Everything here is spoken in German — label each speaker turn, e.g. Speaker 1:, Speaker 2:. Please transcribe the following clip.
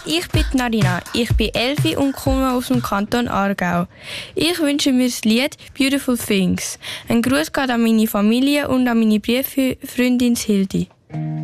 Speaker 1: ich bin Narina. Ich bin 11 und komme aus dem Kanton Aargau. Ich wünsche mir das Lied «Beautiful Things». Ein Gruß geht an meine Familie und an meine Brieffreundin Hildi.